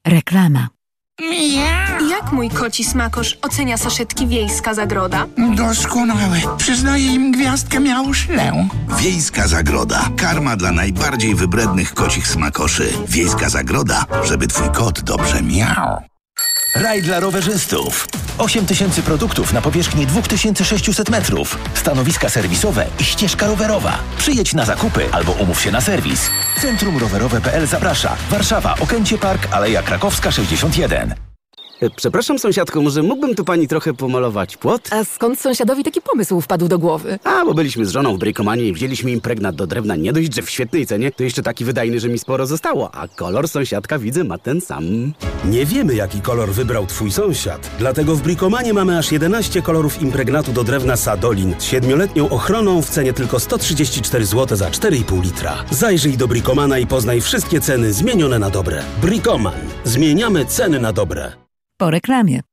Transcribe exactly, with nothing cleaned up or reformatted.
Reklama. Jak mój koci smakosz ocenia saszetki Wiejska Zagroda? Doskonałe. Przyznaję im gwiazdkę miauszlę. Wiejska Zagroda. Karma dla najbardziej wybrednych kocich smakoszy. Wiejska Zagroda, żeby twój kot dobrze miał. Raj dla rowerzystów. osiem tysięcy produktów na powierzchni dwa tysiące sześćset metrów. Stanowiska serwisowe i ścieżka rowerowa. Przyjedź na zakupy albo umów się na serwis. Centrum Rowerowe kropka p l zaprasza. Warszawa, Okęcie Park, Aleja Krakowska sześćdziesiąt jeden. Przepraszam, sąsiadko, może mógłbym tu pani trochę pomalować płot? A skąd sąsiadowi taki pomysł wpadł do głowy? A, bo byliśmy z żoną w Bricomanie i wzięliśmy impregnat do drewna nie dość, że w świetnej cenie, to jeszcze taki wydajny, że mi sporo zostało. A kolor sąsiadka, widzę, ma ten sam. Nie wiemy, jaki kolor wybrał twój sąsiad. Dlatego w Bricomanie mamy aż jedenaście kolorów impregnatu do drewna Sadolin z siedmioletnią ochroną w cenie tylko sto trzydzieści cztery złote za cztery i pół litra. Zajrzyj do Bricomana i poznaj wszystkie ceny zmienione na dobre. Bricoman. Zmieniamy ceny na dobre. Po reklamie.